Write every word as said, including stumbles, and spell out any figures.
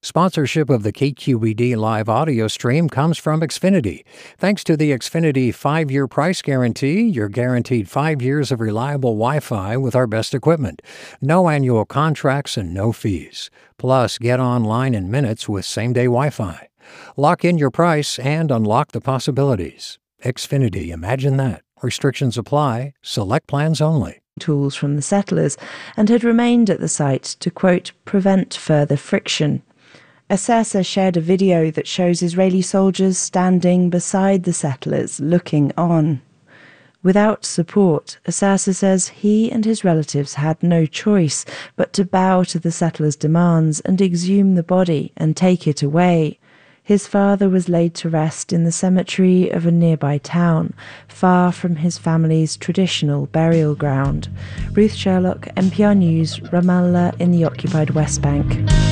Sponsorship of the K Q E D live audio stream comes from Xfinity. Thanks to the Xfinity five-year price guarantee, you're guaranteed five years of reliable Wi-Fi with our best equipment. No annual contracts and no fees. Plus, get online in minutes with same-day Wi-Fi. Lock in your price and unlock the possibilities. Xfinity, imagine that. Restrictions apply. Select plans only. Tools from the settlers and had remained at the site to, quote, prevent further friction. Assasa shared a video that shows Israeli soldiers standing beside the settlers, looking on. Without support, Assasa says he and his relatives had no choice but to bow to the settlers' demands and exhume the body and take it away. His father was laid to rest in the cemetery of a nearby town, far from his family's traditional burial ground. Ruth Sherlock, N P R News, Ramallah in the occupied West Bank.